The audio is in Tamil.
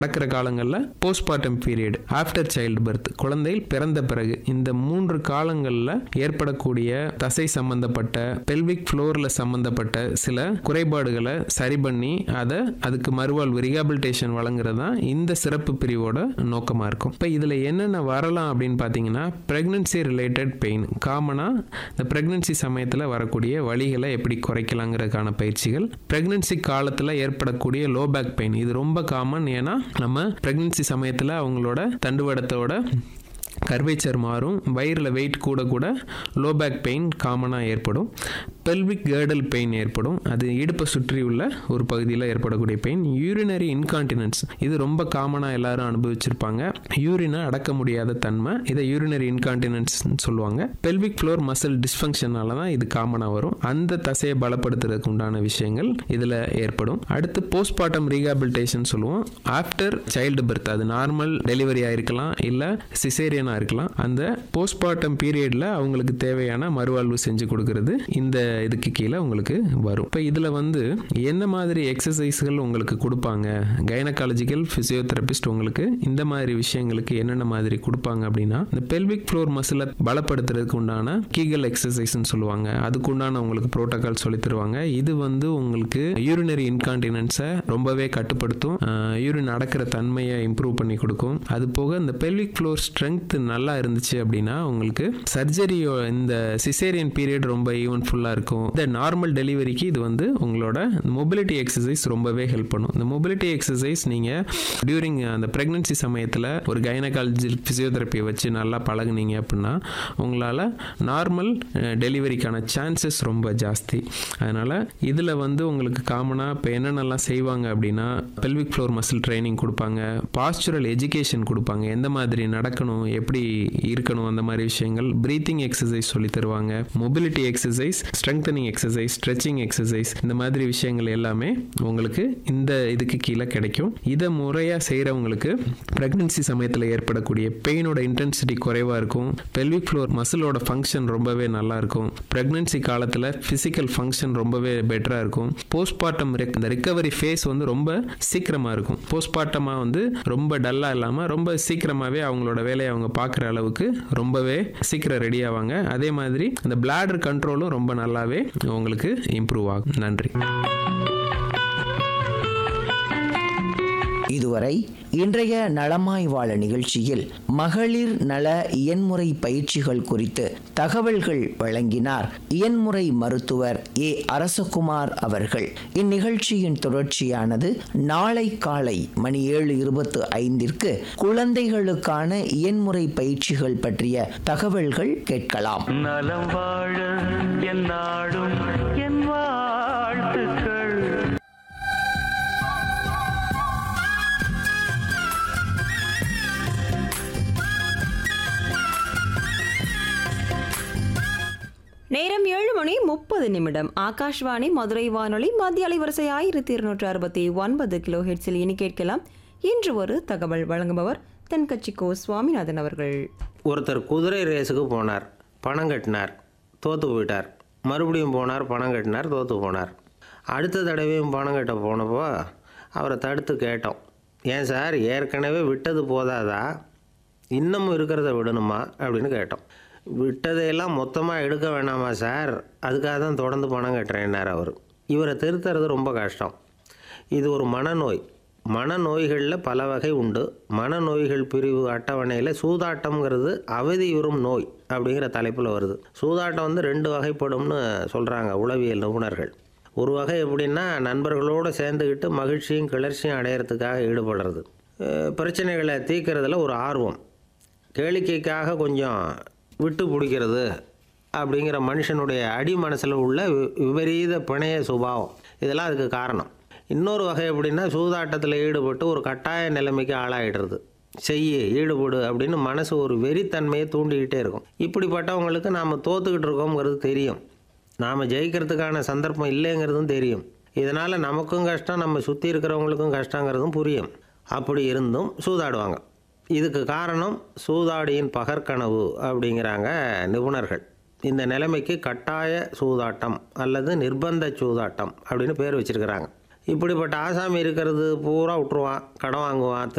நடக்கிற காலங்களில் postmortem period, after child birth, குழந்தை பிறந்த பிறகு, இந்த 3 காலங்களில் ஏற்படக்கூடிய தசை சம்பந்தப்பட்ட பெல்விக் ஃப்ளோரில் சம்பந்தப்பட்ட சில குறைபாடுகளை சரி பண்ணி அதுக்கு மறுவாழ்வு ரீஹாபிலிட்டேஷன் வழங்குறது தான் இந்த சிறப்பு பிரிவோட நோக்கமாக இருக்கும். இப்போ இதில் என்னென்ன வரலாம் அப்படின்னு பார்த்தீங்கன்னா, பிரெக்னன்சி ரிலேட்டட் பெயின், காமனாக இந்த பிரெக்னன்சி சமயத்தில் வரக்கூடிய வலிகளை எப்படி குறைக்கலாங்கிறதுக்கான பயிற்சிகள். பிரெக்னன்சி காலத்தில் ஏற்படக்கூடிய லோ பேக் பெயின், இது ரொம்ப காமன். ஏன்னா நம்ம பிரெக்னன்சி சமயத்தில் அவங்களோட தண்டுவடத்தோட கர்வேச்சர் மாறும், வயிறில் வெயிட் கூட கூட லோ பேக் பெயின் காமனாக ஏற்படும். பெல்விக் கேர்டல் பெயின் ஏற்படும், அது இடுப்பை சுற்றி உள்ள ஒரு பகுதியில் ஏற்படக்கூடிய பெயின். யூரினரி இன்கான்டினன்ஸ், இது ரொம்ப காமனாக எல்லாரும் அனுபவிச்சிருப்பாங்க. யூரினை அடக்க முடியாத தன்மை, இதை யூரினரி இன்கான்டினன்ஸ் சொல்லுவாங்க. பெல்விக் ஃப்ளோர் மசில் டிஸ்ஃபங்க்ஷனால தான் இது காமனாக வரும். அந்த தசையை பலப்படுத்துறதுக்கு உண்டான விஷயங்கள் இதில் ஏற்படும். அடுத்து போஸ்ட்மார்ட்டம் ரீஹாபிலிட்டேஷன் சொல்லுவோம். ஆஃப்டர் சைல்டு பர்த், அது நார்மல் டெலிவரியாக இருக்கலாம், இல்லை சிசேரியனாக இருக்கலாம். அந்த போஸ்ட்மார்ட்டம் பீரியடில் அவங்களுக்கு தேவையான மறுவாழ்வு செஞ்சு கொடுக்கறது இந்த இதுக்கு கீழே உங்களுக்கு வரும். இப்போ இதில் என்ன மாதிரி எக்ஸசைஸ்கள் உங்களுக்கு கொடுப்பாங்க, கைனகாலஜிக்கல் பிசியோதெரபிஸ்ட் உங்களுக்கு இந்த மாதிரி விஷயங்களுக்கு என்னென்ன மாதிரி கொடுப்பாங்க அப்படின்னா, இந்த பெல்விக் ஃப்ளோர் மசிலை பலப்படுத்துறதுக்கு உண்டான கீகல் எக்ஸசைஸ்ன்னு சொல்லுவாங்க. அதுக்கு உண்டான உங்களுக்கு புரோட்டோகால் சொல்லி தருவாங்க. இது உங்களுக்கு யூரினரி இன்கான்டினன்ஸை ரொம்பவே கட்டுப்படுத்தும், யூரின் அடக்கிற தன்மையை இம்ப்ரூவ் பண்ணி கொடுக்கும். அது போக இந்த பெல்விக் ஃப்ளோர் ஸ்ட்ரென்த் நல்லா இருந்துச்சு அப்படின்னா உங்களுக்கு சர்ஜரியோ இந்த சிசேரியன் பீரியட் ரொம்ப ஈவன்ஃபுல்லாக இருக்கும். இந்த நார்மல் டெலிவரிக்கு இது உங்களோட மொபிலிட்டி எக்ஸசைஸ் ரொம்பவே ஹெல்ப் பண்ணும். இந்த மொபிலிட்டி எக்ஸசைஸ் நீங்கள் டியூரிங் அந்த பிரெக்னன்சி சமயத்தில் ஒரு கைனகாலஜி பிசியோதெரப்பியை வச்சு நல்லா பழகுனீங்க அப்படின்னா உங்களால் நார்மல் டெலிவரிக்கான சான்சஸ் ரொம்ப ஜாஸ்தி. அதனால் இதில் உங்களுக்கு காமனாக இப்போ என்னென்னலாம் செய்வாங்க அப்படின்னா, பெல்விக் ஃப்ளோர் மசில் ட்ரைனிங் கொடுப்பாங்க, பாஸ்சுரல் எஜுகேஷன் கொடுப்பாங்க, எந்த மாதிரி நடக்கணும், எப்படி இருக்கணும், அந்த மாதிரி விஷயங்கள். பிரீத்திங் எக்ஸசைஸ் சொல்லி தருவாங்க, mobility exercise, strengthening exercise, stretching exercise, இந்த மாதிரி விஷயங்கள் எல்லாமே உங்களுக்கு இந்த இதுக்கு கீழே கிடைக்கும். இதை முறையாக செய்கிறவங்களுக்கு பிரெக்னன்சி சமயத்தில் ஏற்படக்கூடிய பெயினோட இன்டென்சிட்டி குறைவாக இருக்கும், பெல்விக் ஃப்ளோர் மசிலோட ஃபங்க்ஷன் ரொம்பவே நல்லா இருக்கும், பிரெக்னன்சி காலத்தில் ஃபிசிக்கல் ஃபங்க்ஷன் ரொம்பவே பெட்டராக இருக்கும். போஸ்ட்மார்ட்டம் இந்த ரிகவரி ஃபேஸ் ரொம்ப சீக்கிரமாக இருக்கும். போஸ்ட்மார்ட்டமாக ரொம்ப டல்லாக இல்லாமல் ரொம்ப சீக்கிரமாகவே அவங்களோட வேலையை அவங்க பார்க்குற அளவுக்கு ரொம்பவே சீக்கிரம் ரெடி ஆவாங்க. அதே மாதிரி அந்த பிளாடர் கண்ட்ரோலும் ரொம்ப நல்லாவே உங்களுக்கு இம்ப்ரூவ் ஆகும். நன்றி. இதுவரை இன்றைய நலமாய் வாழ நிகழ்ச்சியில் மகளிர் நல இயன்முறை பயிற்சிகள் குறித்து தகவல்கள் வழங்கினார் இயன்முறை மருத்துவர் அரசகுமார் அவர்கள். இந்நிகழ்ச்சியின் தொடர்ச்சியானது நாளை காலை மணி 7:25 குழந்தைகளுக்கான இயன்முறை பயிற்சிகள் பற்றிய தகவல்கள் கேட்கலாம். நலம் வாழ என் நாடும் என் வாழ்த்துக்கள். நேரம் 7:30. ஆகாஷ்வாணி மதுரை வானொலி மத்திய அலைவரிசை 1269 கிலோஹெர்ட்ஸில் இனி கேட்கலாம் இன்று ஒரு தகவல். வழங்குபவர் தென்கட்சி கோ சுவாமிநாதன் அவர்கள். ஒருத்தர் குதிரை ரேஸுக்கு போனார், பணம் கட்டினார், தோற்று போயிட்டார். மறுபடியும் போனார், பணம் கட்டினார், தோற்று போனார். அடுத்த தடவையும் பணம் கட்ட போனப்போ அவரை தடுத்து கேட்டோம், ஏன் சார் ஏற்கனவே விட்டது போதாதா, இன்னமும் இருக்கிறத விடணுமா அப்படின்னு கேட்டோம். விட்டதையெல்லாம் மொத்தமாக எடுக்க வேணாமா சார், அதுக்காக தான் தொடர்ந்து பணம் கட்டுறேன்னார் அவர். இவரை திருத்துறது ரொம்ப கஷ்டம். இது ஒரு மனநோய். மனநோய்களில் பல வகை உண்டு. மனநோய்கள் பிரிவு அட்டவணையில் சூதாட்டம்ங்கிறது அவதியுறும் நோய் அப்படிங்கிற தலைப்பில் வருது. சூதாட்டம் 2 வகைப்படும்னு சொல்கிறாங்க உளவியல் நிபுணர்கள். ஒரு வகை எப்படின்னா, நண்பர்களோடு சேர்ந்துக்கிட்டு மகிழ்ச்சியும் கிளர்ச்சியும் அடையிறதுக்காக ஈடுபடுறது, பிரச்சனைகளை தீர்க்கறதுல ஒரு ஆர்வம், கேளிக்கைக்காக கொஞ்சம் விட்டு பிடிக்கிறது அப்படிங்கிற மனுஷனுடைய அடி மனசில் உள்ள விபரீத பிணைய சுபாவம், இதெல்லாம் அதுக்கு காரணம். இன்னொரு வகை எப்படின்னா, சூதாட்டத்தில் ஈடுபட்டு ஒரு கட்டாய நிலைமைக்கு ஆளாயிடுறது, ஈடுபடு அப்படின்னு மனசு ஒரு வெறித்தன்மையை தூண்டிக்கிட்டே இருக்கும். இப்படிப்பட்டவங்களுக்கு நாம் தோற்றுக்கிட்டு இருக்கோங்கிறது தெரியும், நாம் ஜெயிக்கிறதுக்கான சந்தர்ப்பம் இல்லைங்கிறதும் தெரியும். இதனால் நமக்கும் கஷ்டம், நம்ம சுற்றி இருக்கிறவங்களுக்கும் கஷ்டங்கிறதும் புரியும். அப்படி இருந்தும் சூதாடுவாங்க. இதுக்கு காரணம் சூதாடியின் பகற்கனவு அப்படிங்கிறாங்க நிபுணர்கள். இந்த நிலைமைக்கு கட்டாய சூதாட்டம் அல்லது நிர்பந்த சூதாட்டம் அப்படின்னு பேர் வச்சிருக்கிறாங்க. இப்படிப்பட்ட ஆசாமி இருக்கிறது பூரா விட்டுருவான், கடன் வாங்குவான்,